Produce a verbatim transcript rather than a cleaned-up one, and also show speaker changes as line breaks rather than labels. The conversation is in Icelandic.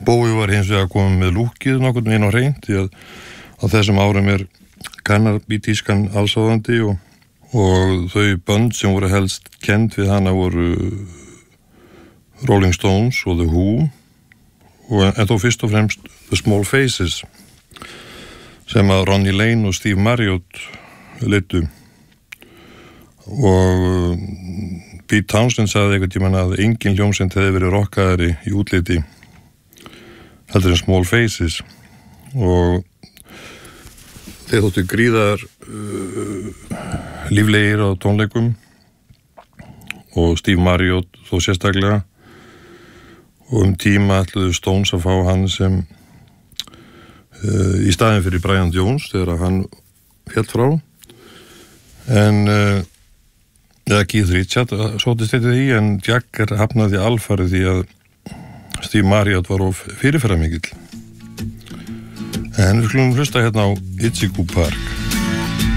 Bowie var hins vegar komið með lúkið nokkurn veginn á hreint því að á þessum árum er kannabítískan allsáðandi og, og þau bönd sem voru helst kennd við hana voru Rolling Stones og The Who og, en þó fyrst og fremst The Small Faces sem að Ronnie Lane og Steve Marriott leiddu og Pete Townshend sagði einhvern tímann að engin hljómsveit hefði verið rokkaðari í útliti heldur en Small Faces og þeir þóttu gríðar uh, líflegir á tónleikum og Steve Marriott þó sérstaklega og um tíma ætluðu Stones að fá hann sem uh, í staðinn fyrir Brian Jones þegar hann féll frá en uh, eða Keith Richards sóttist þetta því en Jagger hafnaði alfarið því að Steve Marriott var of fyrirferðarmikill en við skulum hlusta hérna á Itchy Park